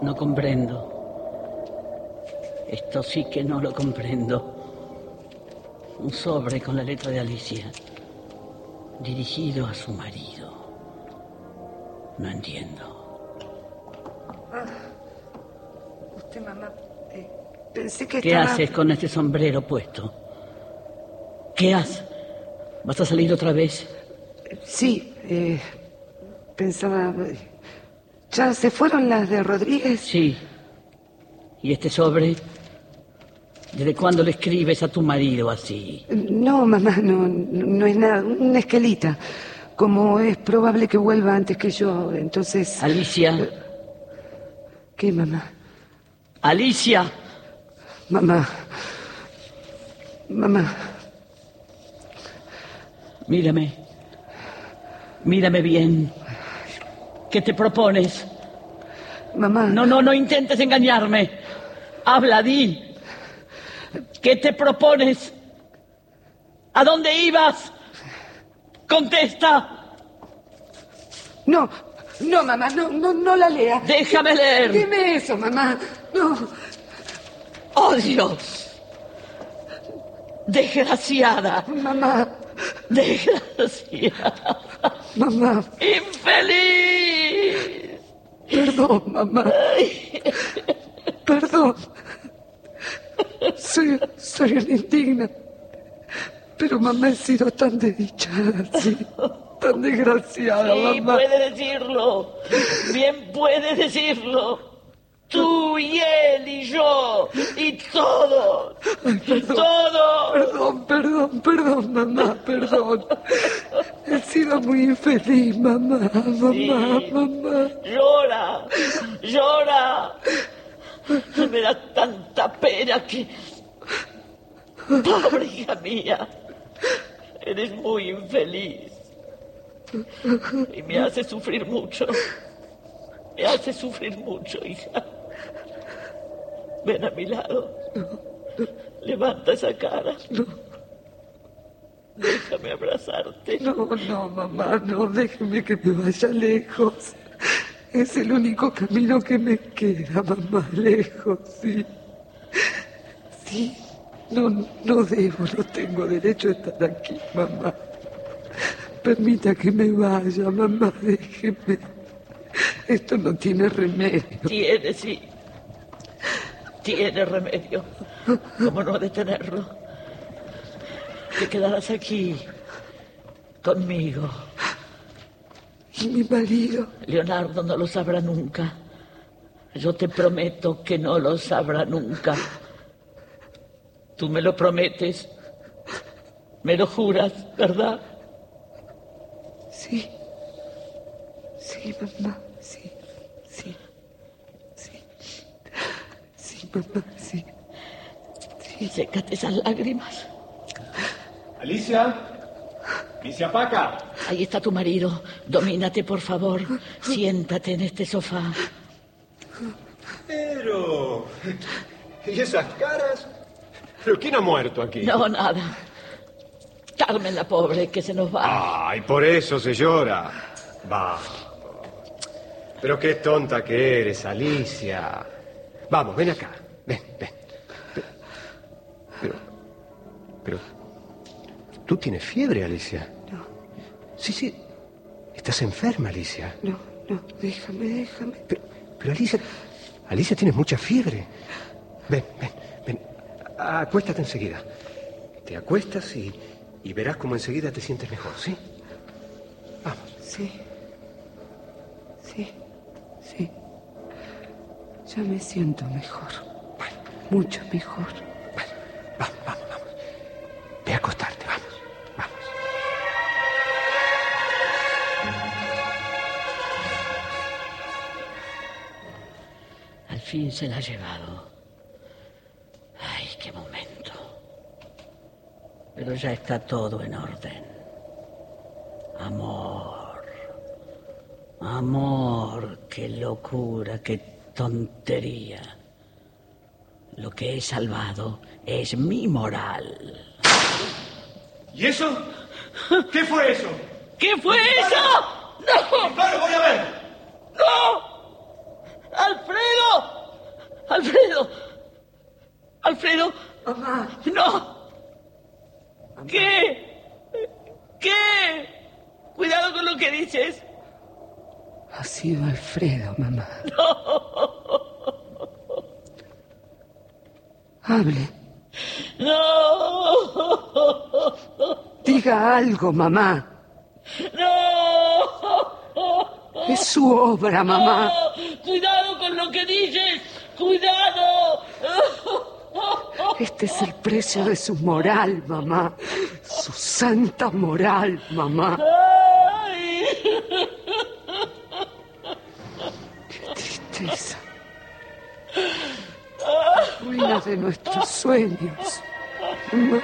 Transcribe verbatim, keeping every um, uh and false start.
No comprendo. Esto sí que no lo comprendo. Un sobre con la letra de Alicia, dirigido a su marido. No entiendo. Ah, usted, mamá, eh, pensé que ¿Qué estaba... haces con este sombrero puesto? ¿Qué haces? ¿Vas a salir otra vez? Sí, eh, pensaba... ¿Ya se fueron las de Rodríguez? Sí. ¿Y este sobre? ¿Desde cuándo le escribes a tu marido así? No, mamá, no, no es nada. Una esquelita. Como es probable que vuelva antes que yo, entonces... Alicia. ¿Qué, mamá? Alicia. Mamá. Mamá. Mírame. Mírame bien. ¿Qué te propones? Mamá. No, no, no intentes engañarme. Habla, di. ¿Qué te propones? ¿A dónde ibas? Contesta. No, no, mamá, no, no, no la lea. Déjame leer. Dime eso, mamá. No. ¡Oh, Dios! Desgraciada. Mamá. Desgraciada. Mamá. ¡Infeliz! Perdón, mamá. Perdón. Soy, soy una indigna. Pero mamá, he sido tan desdichada, sí. Tan desgraciada, sí, mamá. Puede decirlo. Bien puede decirlo. Tú y él y yo y todos. Ay, perdón, todos. Perdón, perdón, perdón, mamá, perdón. He sido muy infeliz, mamá, mamá, sí. mamá. Llora, llora. Me da tanta pena que... Pobre hija mía. Eres muy infeliz. Y me hace sufrir mucho. Me hace sufrir mucho, hija. Ven a mi lado. No, no. Levanta esa cara. No. Déjame abrazarte. No, no, mamá, no, déjeme que me vaya lejos. Es el único camino que me queda, mamá, lejos, sí. Sí, no, no debo, no tengo derecho a estar aquí, mamá. Permita que me vaya, mamá, déjeme. Esto no tiene remedio. Tiene, sí. Tiene remedio. ¿Cómo no ha de tenerlo? Te quedarás aquí, conmigo. ¿Y mi marido? Leonardo no lo sabrá nunca. Yo te prometo que no lo sabrá nunca. Tú me lo prometes. Me lo juras, ¿verdad? Sí. Sí, mamá, sí. Sí. Sí. Sí, mamá, sí. Sí. Sécate esas lágrimas. Alicia. Alicia Paca. Ahí está tu marido. Domínate, por favor. Siéntate en este sofá. Pero... ¿y esas caras? ¿Pero quién ha muerto aquí? No, nada. Carmen, la pobre, que se nos va. Ay, por eso se llora. Va. Pero qué tonta que eres, Alicia. Vamos, ven acá. Ven, ven. Pero... Pero... ¿Tú tienes fiebre, Alicia? No. Sí, sí. Estás enferma, Alicia. No, no, déjame, déjame. Pero, pero Alicia... Alicia, tienes mucha fiebre. Ven, ven, ven. Acuéstate enseguida. Te acuestas y, y verás cómo enseguida te sientes mejor, ¿sí? Vamos. Sí. Sí. Sí. Ya me siento mejor. Bueno. Mucho mejor. Bueno, vamos, vamos, vamos. Ve a acostarte, vamos, vamos. Al fin se la ha llevado. Ay, qué momento. Pero ya está todo en orden. Amor. Amor, qué locura, qué tontería. Lo que he salvado es mi moral. ¿Y eso? ¿Qué fue eso? ¿Qué fue eso? ¡No! ¡Claro, voy a ver! ¡No! ¡Alfredo! Alfredo. Mamá. No. Mamá. ¿Qué? ¿Qué? Cuidado con lo que dices. Ha sido Alfredo, mamá. No. Hable. No. Diga algo, mamá. No. Es su obra, mamá. No. Cuidado con lo que dices. Cuidado. Este es el precio de su moral, mamá. Su santa moral, mamá. Ay. Qué tristeza. Ruina de nuestros sueños, mamá.